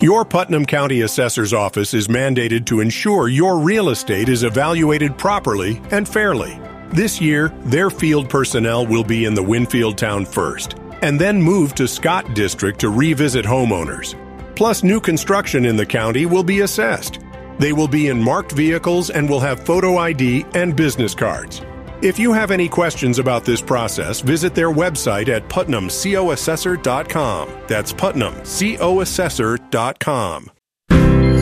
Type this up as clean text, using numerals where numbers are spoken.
Your Putnam County Assessor's Office is mandated to ensure your real estate is evaluated properly and fairly. This year, their field personnel will be in the Winfield town first, and then move to Scott District to revisit homeowners. Plus, new construction in the county will be assessed. They will be in marked vehicles and will have photo ID and business cards. If you have any questions about this process, visit their website at putnamcoassessor.com. That's putnamcoassessor.com.